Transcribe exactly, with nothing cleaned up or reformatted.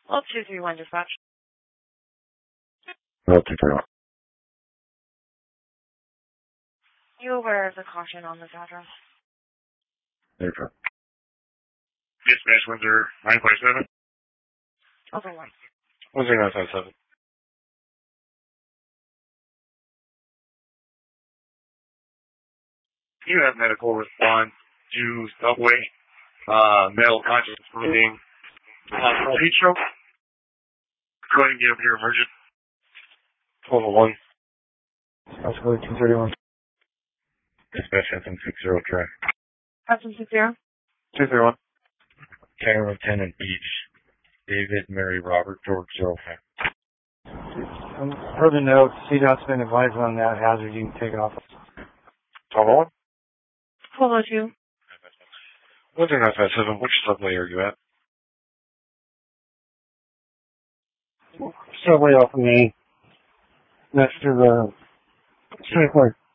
Oh, two three one dispatch. Oh, two three one. You aware of the caution on this address? There you go. Dispatch Windsor nine five seven. Okay, one. Windsor nine five seven. You have medical response to subway, uh, male conscious breathing, hospital heat stroke. Go ahead and get up here emergent. twelve oh one. Oscar two thirty-one. Dispatch F M six zero track. F M six zero. two three one. Tango Lieutenant Beach. David, Mary, Robert, George, zero five. Um, further note, C DOT's been advised on that hazard. You can take it off. twelve oh one. twelve oh two. Windsor nine five seven. Which subway are you at? Subway off of me. Next to the street corner.